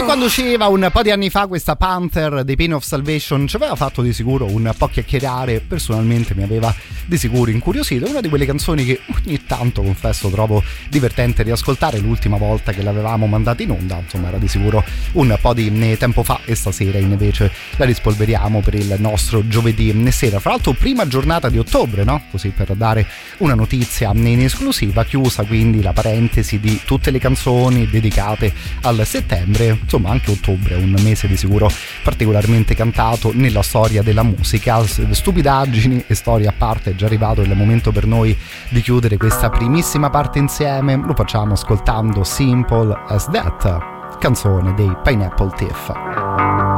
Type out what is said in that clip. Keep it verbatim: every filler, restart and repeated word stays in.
quando usciva un po' di anni fa questa Panther dei Pain of Salvation ci aveva fatto di sicuro un po' chiacchierare, personalmente mi aveva di sicuro incuriosito. È una di quelle canzoni che ogni tanto, confesso, trovo divertente riascoltare. L'ultima volta che l'avevamo mandata in onda, insomma, era di sicuro un po' di tempo fa, e stasera invece la rispolveriamo per il nostro giovedì sera. Fra l'altro prima giornata di ottobre, no? Così per dare una notizia in esclusiva, chiusa quindi la parentesi di tutte le canzoni dedicate al settembre. Insomma, anche ottobre è un mese di sicuro particolarmente cantato nella storia della musica. Stupidaggini e storie a parte, è già arrivato il momento per noi di chiudere questa primissima parte insieme. Lo facciamo ascoltando Simple as That, canzone dei Pineapple Thief.